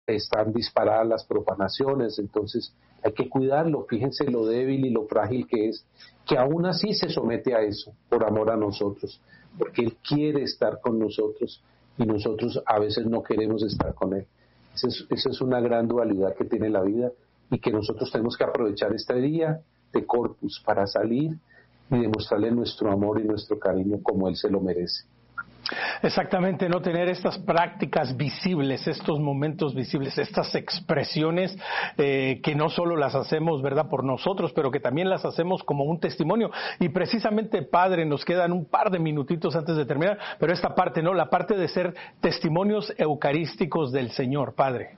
están disparadas las profanaciones, entonces hay que cuidarlo. Fíjense lo débil y lo frágil que es, que aún así se somete a eso por amor a nosotros, porque Él quiere estar con nosotros y nosotros a veces no queremos estar con Él. Esa es una gran dualidad que tiene la vida y que nosotros tenemos que aprovechar este día de Corpus para salir y demostrarle nuestro amor y nuestro cariño como Él se lo merece. Exactamente, no tener estas prácticas visibles, estos momentos visibles, estas expresiones que no solo las hacemos, ¿verdad?, por nosotros, pero que también las hacemos como un testimonio. Y precisamente, Padre, nos quedan un par de minutitos antes de terminar, pero esta parte, ¿no?, la parte de ser testimonios eucarísticos del Señor, Padre.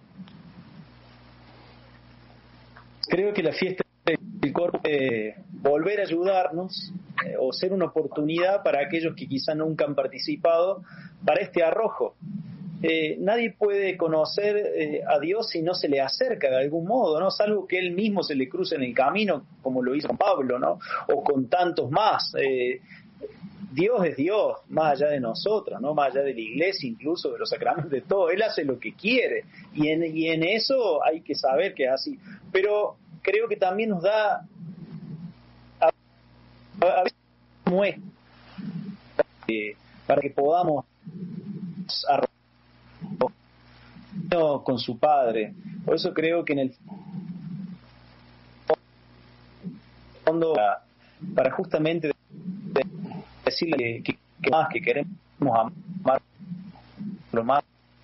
Creo que la fiesta del Corpus volver a ayudarnos o ser una oportunidad para aquellos que quizá nunca han participado para este arrojo. Nadie puede conocer a Dios si no se le acerca de algún modo, ¿no? Salvo que Él mismo se le cruce en el camino, como lo hizo con Pablo, ¿no? O con tantos más. Dios es Dios, más allá de nosotros, ¿no? Más allá de la iglesia, incluso de los sacramentos, de todo. Él hace lo que quiere y en eso hay que saber que es así. Pero creo que también nos da a veces muestra para que podamos arrojar con su Padre. Por eso creo que en el fondo para justamente decirle que más que queremos amar lo más.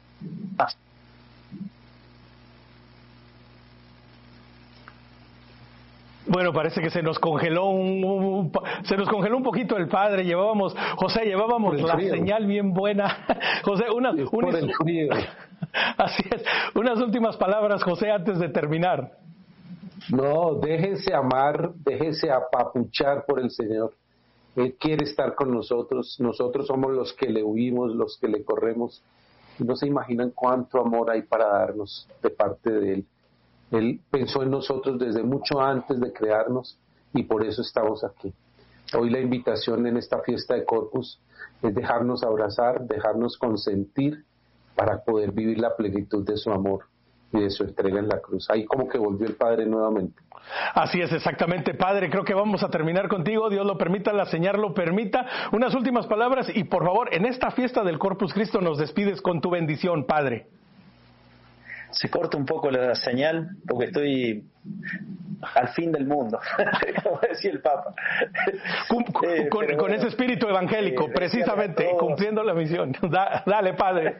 Bueno, parece que se nos congeló un poquito el Padre. Llevábamos la señal bien buena. José, por el frío. Así es. Unas últimas palabras, José, antes de terminar. No, déjense amar, déjense apapuchar por el Señor. Él quiere estar con nosotros. Nosotros somos los que le huimos, los que le corremos. Y no se imaginan cuánto amor hay para darnos de parte de Él. Él pensó en nosotros desde mucho antes de crearnos y por eso estamos aquí. Hoy la invitación en esta fiesta de Corpus es dejarnos abrazar, dejarnos consentir para poder vivir la plenitud de su amor y de su entrega en la cruz. Ahí como que volvió el Padre nuevamente. Así es, exactamente, Padre. Creo que vamos a terminar contigo. Dios lo permita, la señal lo permita. Unas últimas palabras y por favor, en esta fiesta del Corpus Christi nos despides con tu bendición, Padre. Se corta un poco la señal porque estoy al fin del mundo, como decía el Papa. Con ese espíritu evangélico, precisamente, cumpliendo la misión. Dale, Padre.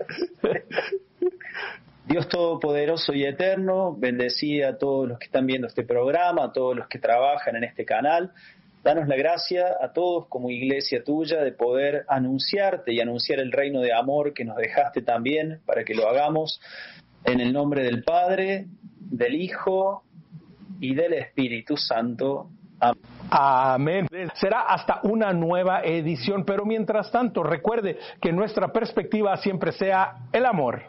Dios Todopoderoso y Eterno, bendecida a todos los que están viendo este programa, a todos los que trabajan en este canal. Danos la gracia a todos como iglesia tuya de poder anunciarte y anunciar el reino de amor que nos dejaste también para que lo hagamos. En el nombre del Padre, del Hijo y del Espíritu Santo. Amén. Será hasta una nueva edición, pero mientras tanto, recuerde que nuestra perspectiva siempre sea el amor.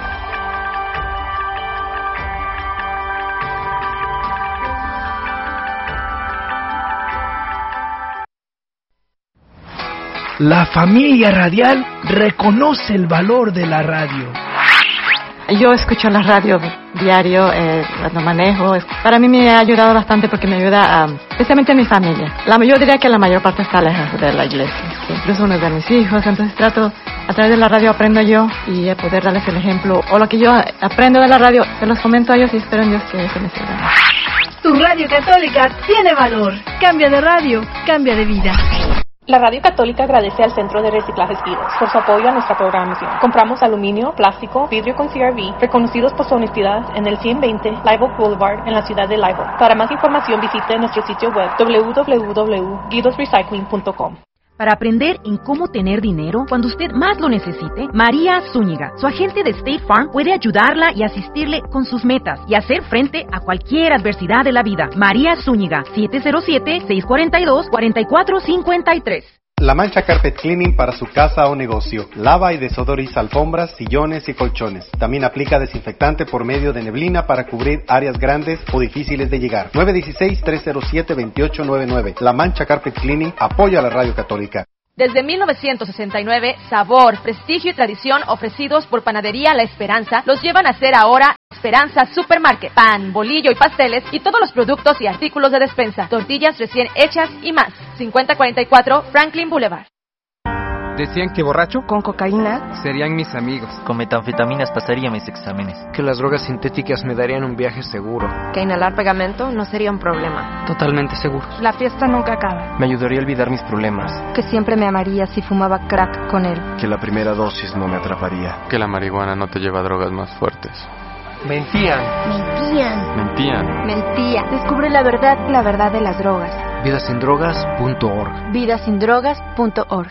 La familia radial reconoce el valor de la radio. Yo escucho la radio diario cuando manejo. Para mí me ha ayudado bastante porque me ayuda especialmente a mi familia. Yo diría que la mayor parte está lejos de la iglesia, incluso uno de mis hijos. Entonces trato, a través de la radio aprendo yo y poder darles el ejemplo. O lo que yo aprendo de la radio, se los comento a ellos y espero en Dios que eso les sirva. Tu radio católica tiene valor. Cambia de radio, cambia de vida. La Radio Católica agradece al Centro de Reciclajes Vidos por su apoyo a nuestra programación. Compramos aluminio, plástico, vidrio con CRV, reconocidos por su honestidad en el 120 Live Oak Boulevard en la ciudad de Live Oak. Para más información visite nuestro sitio web www.guidosrecycling.com. Para aprender en cómo tener dinero cuando usted más lo necesite, María Zúñiga, su agente de State Farm, puede ayudarla y asistirle con sus metas y hacer frente a cualquier adversidad de la vida. María Zúñiga, 707-642-4453. La Mancha Carpet Cleaning para su casa o negocio. Lava y desodoriza alfombras, sillones y colchones. También aplica desinfectante por medio de neblina para cubrir áreas grandes o difíciles de llegar. 916-307-2899. La Mancha Carpet Cleaning apoya a la Radio Católica. Desde 1969, sabor, prestigio y tradición ofrecidos por Panadería La Esperanza los llevan a ser ahora Esperanza Supermarket. Pan, bolillo y pasteles y todos los productos y artículos de despensa. Tortillas recién hechas y más. 5044 Franklin Boulevard. Decían que borracho con cocaína serían mis amigos. Con metanfetaminas pasaría mis exámenes. Que las drogas sintéticas me darían un viaje seguro. Que inhalar pegamento no sería un problema. Totalmente seguro. La fiesta nunca acaba. Me ayudaría a olvidar mis problemas. Que siempre me amaría si fumaba crack con él. Que la primera dosis no me atraparía. Que la marihuana no te lleva a drogas más fuertes. Mentían. Descubre la verdad de las drogas. Vidasindrogas.org. Vidasindrogas.org.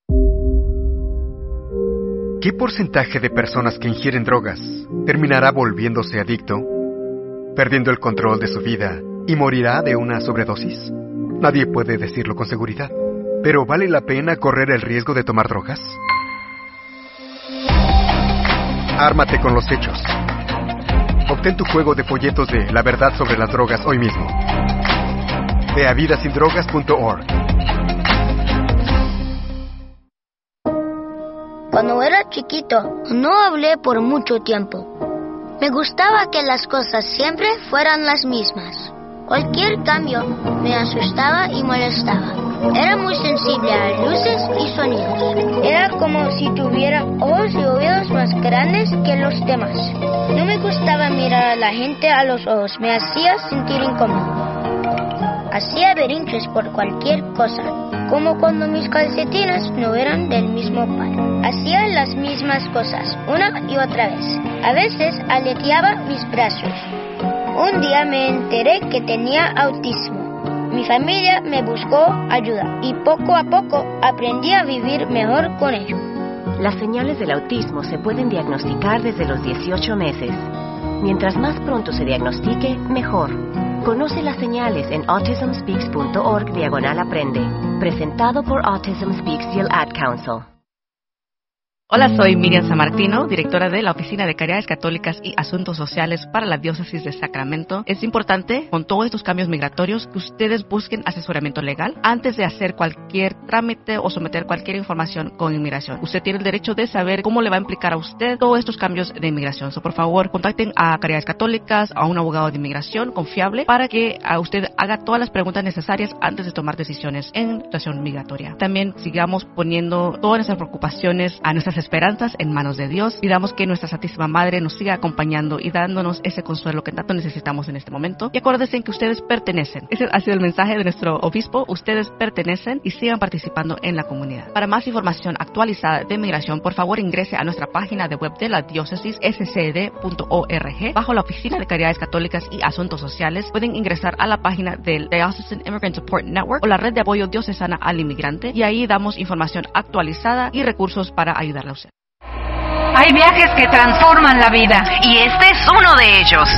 ¿Qué porcentaje de personas que ingieren drogas terminará volviéndose adicto, perdiendo el control de su vida y morirá de una sobredosis? Nadie puede decirlo con seguridad, pero ¿vale la pena correr el riesgo de tomar drogas? Ármate con los hechos. Obtén tu juego de folletos de La verdad sobre las drogas hoy mismo. Ve a vidasindrogas.org. Cuando era chiquito, no hablé por mucho tiempo. Me gustaba que las cosas siempre fueran las mismas. Cualquier cambio me asustaba y molestaba. Era muy sensible a luces y sonidos. Era como si tuviera ojos y oídos más grandes que los demás. No me gustaba mirar a la gente a los ojos. Me hacía sentir incómodo. Hacía berrinches por cualquier cosa, como cuando mis calcetines no eran del mismo par. Hacía las mismas cosas, una y otra vez. A veces aleteaba mis brazos. Un día me enteré que tenía autismo. Mi familia me buscó ayuda y poco a poco aprendí a vivir mejor con ello. Las señales del autismo se pueden diagnosticar desde los 18 meses. Mientras más pronto se diagnostique, mejor. Conoce las señales en autismspeaks.org/aprende. Presentado por Autism Speaks y el Ad Council. Hola, soy Miriam Sammartino, directora de la Oficina de Caridades Católicas y Asuntos Sociales para la Diócesis de Sacramento. Es importante, con todos estos cambios migratorios, que ustedes busquen asesoramiento legal antes de hacer cualquier trámite o someter cualquier información con inmigración. Usted tiene el derecho de saber cómo le va a implicar a usted todos estos cambios de inmigración. Por favor, contacten a Caridades Católicas, a un abogado de inmigración confiable, para que a usted haga todas las preguntas necesarias antes de tomar decisiones en situación migratoria. También sigamos poniendo todas nuestras preocupaciones, a nuestras esperanzas en manos de Dios. Pidamos que nuestra Santísima Madre nos siga acompañando y dándonos ese consuelo que tanto necesitamos en este momento. Y acuérdense que ustedes pertenecen. Ese ha sido el mensaje de nuestro obispo. Ustedes pertenecen y sigan participando en la comunidad. Para más información actualizada de migración, por favor ingrese a nuestra página de web de la diócesis, scd.org. Bajo la Oficina de Caridades Católicas y Asuntos Sociales, pueden ingresar a la página del Diocesan Immigrant Support Network o la red de apoyo diocesana al inmigrante, y ahí damos información actualizada y recursos para ayudarle a usted. Hay viajes que transforman la vida, y este es uno de ellos.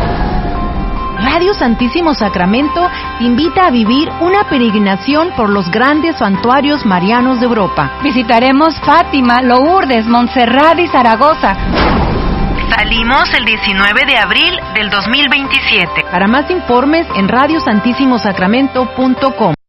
Radio Santísimo Sacramento te invita a vivir una peregrinación por los grandes santuarios marianos de Europa. Visitaremos Fátima, Lourdes, Montserrat y Zaragoza. Salimos el 19 de abril del 2027. Para más informes en radiosantissimosacramento.com.